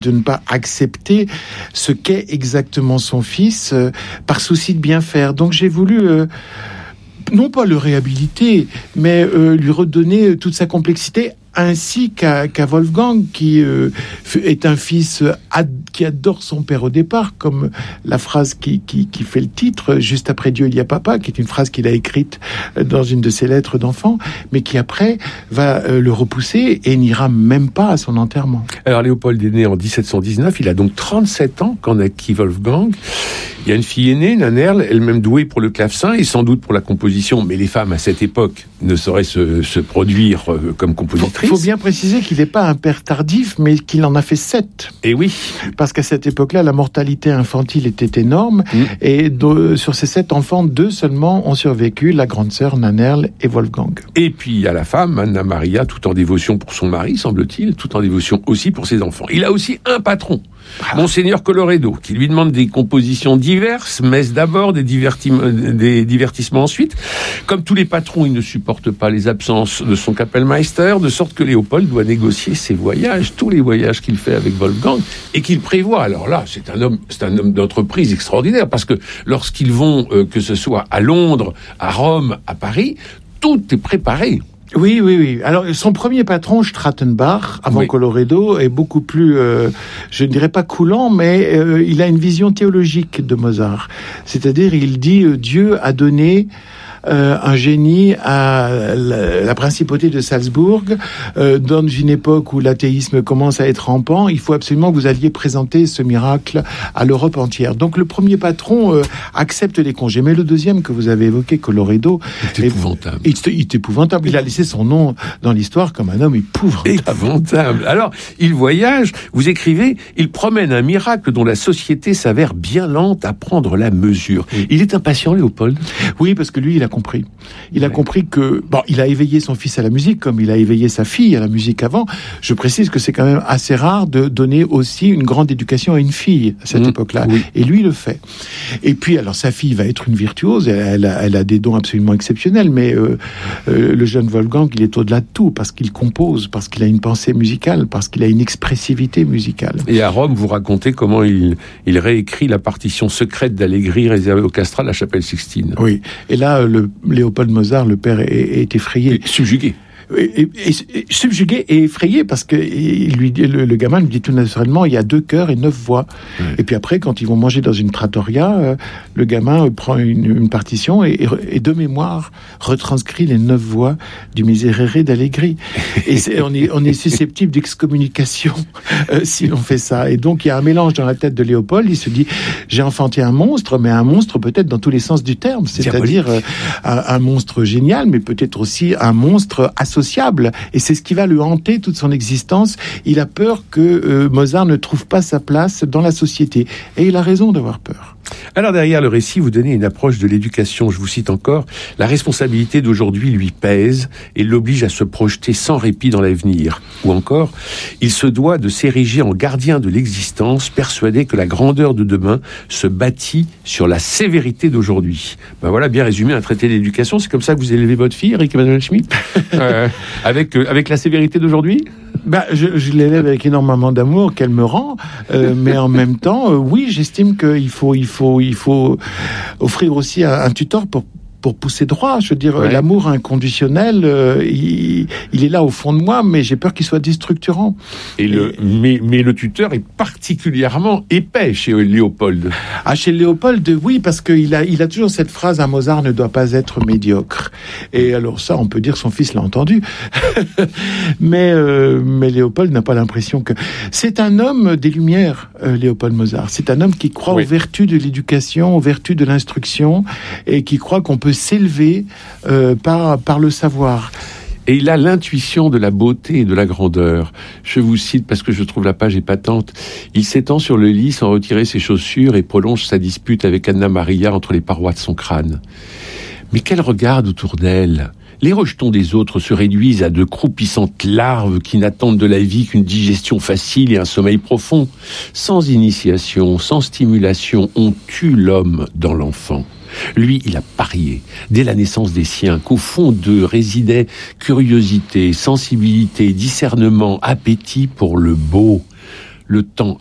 de ne pas accepter ce qu'est exactement son fils par souci de bien faire. Donc j'ai voulu non pas le réhabiliter, mais lui redonner toute sa complexité, ainsi qu'à Wolfgang, qui est un fils qui adore son père au départ, comme la phrase qui fait le titre, juste après Dieu il y a papa, qui est une phrase qu'il a écrite dans une de ses lettres d'enfant, mais qui après va le repousser et n'ira même pas à son enterrement. Alors Léopold est né en 1719, il a donc 37 ans quand naquit Wolfgang. Il y a une fille aînée, Nannerl, elle-même douée pour le clavecin et sans doute pour la composition, mais les femmes à cette époque ne sauraient se produire comme compositrices. Il faut bien préciser qu'il n'est pas un père tardif, mais qu'il en a fait 7. Et oui. Parce qu'à cette époque-là, la mortalité infantile était énorme, et sur ces 7 enfants, 2 seulement ont survécu, la grande sœur Nannerl et Wolfgang. Et puis il y a la femme, Anna Maria, tout en dévotion pour son mari, semble-t-il, tout en dévotion aussi pour ses enfants. Il a aussi un patron, Monseigneur Colloredo, qui lui demande des compositions diverses, messe d'abord, des divertissements ensuite. Comme tous les patrons, il ne supporte pas les absences de son Kapellmeister, de sorte que Léopold doit négocier ses voyages, tous les voyages qu'il fait avec Wolfgang, et qu'il prévoit. Alors là, c'est un homme d'entreprise extraordinaire, parce que lorsqu'ils vont, que ce soit à Londres, à Rome, à Paris, tout est préparé. Oui. Alors, son premier patron, Strattenbach, avant Colloredo, est beaucoup plus, je ne dirais pas coulant, mais il a une vision théologique de Mozart. C'est-à-dire, il dit Dieu a donné un génie à la principauté de Salzbourg, dans une époque où l'athéisme commence à être rampant. Il faut absolument que vous alliez présenter ce miracle à l'Europe entière. Donc le premier patron accepte les congés, mais le deuxième que vous avez évoqué, Colloredo, est épouvantable. Il est épouvantable. Il a laissé son nom dans l'histoire comme un homme épouvantable. Alors, il voyage, vous écrivez, il promène un miracle dont la société s'avère bien lente à prendre la mesure. Il est impatient, Léopold? Oui, parce que lui, il a compris. Il a compris que, il a éveillé son fils à la musique, comme il a éveillé sa fille à la musique avant. Je précise que c'est quand même assez rare de donner aussi une grande éducation à une fille à cette époque-là. Oui. Et lui, il le fait. Et puis, alors, sa fille va être une virtuose. Elle a des dons absolument exceptionnels, mais le jeune Wolfgang, il est au-delà de tout, parce qu'il compose, parce qu'il a une pensée musicale, parce qu'il a une expressivité musicale. Et à Rome, vous racontez comment il réécrit la partition secrète d'Allegri réservée au Castral, la chapelle Sixtine. Oui. Et là, Léopold Mozart, le père, est effrayé. Et subjugué. Et subjugué et effrayé, parce que le gamin lui dit tout naturellement, il y a 2 chœurs et 9 voix. Et puis après, quand ils vont manger dans une trattoria, le gamin prend une partition et de mémoire retranscrit les 9 voix du Miserere d'Allegri. Et on est susceptible d'excommunication si l'on fait ça. Et donc il y a un mélange dans la tête de Léopold. Il se dit, j'ai enfanté un monstre, mais un monstre peut-être dans tous les sens du terme, c'est-à-dire un monstre génial, mais peut-être aussi un monstre associable. Et c'est ce qui va le hanter toute son existence. Il a peur que Mozart ne trouve pas sa place dans la société. Et il a raison d'avoir peur. Alors derrière le récit, vous donnez une approche de l'éducation. Je vous cite encore. La responsabilité d'aujourd'hui lui pèse et l'oblige à se projeter sans répit dans l'avenir. Ou encore, il se doit de s'ériger en gardien de l'existence, persuadé que la grandeur de demain se bâtit sur la sévérité d'aujourd'hui. Voilà, bien résumé un traité d'éducation. C'est comme ça que vous élevez votre fille, Eric Emmanuel Schmitt, avec la sévérité d'aujourd'hui? Je l'élève avec énormément d'amour qu'elle me rend, mais en même temps, oui, j'estime qu'il faut offrir aussi un tuteur pour pousser droit. Je veux dire, l'amour inconditionnel, il est là au fond de moi, mais j'ai peur qu'il soit déstructurant. Mais le tuteur est particulièrement épais chez Léopold. Chez Léopold, oui, parce qu'il a toujours cette phrase, un Mozart ne doit pas être médiocre. Et alors ça, on peut dire son fils l'a entendu. mais Léopold n'a pas l'impression que... C'est un homme des Lumières, Léopold Mozart. C'est un homme qui croit aux vertus de l'éducation, aux vertus de l'instruction, et qui croit qu'on peut s'élever par le savoir. Et il a l'intuition de la beauté et de la grandeur. Je vous cite parce que je trouve la page épatante. Il s'étend sur le lit sans retirer ses chaussures et prolonge sa dispute avec Anna Maria entre les parois de son crâne. Mais qu'elle regarde autour d'elle. Les rejetons des autres se réduisent à de croupissantes larves qui n'attendent de la vie qu'une digestion facile et un sommeil profond. Sans initiation, sans stimulation, on tue l'homme dans l'enfant. Lui, il a parié, dès la naissance des siens, qu'au fond d'eux résidaient curiosité, sensibilité, discernement, appétit pour le beau. le temps